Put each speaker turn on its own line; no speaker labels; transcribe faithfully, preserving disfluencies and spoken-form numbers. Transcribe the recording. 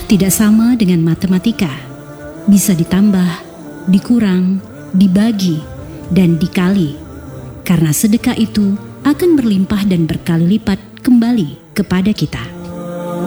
Tidak sama dengan matematika, bisa ditambah, dikurang, dibagi, dan dikali. Karena sedekah itu akan berlimpah dan berkali lipat kembali kepada kita.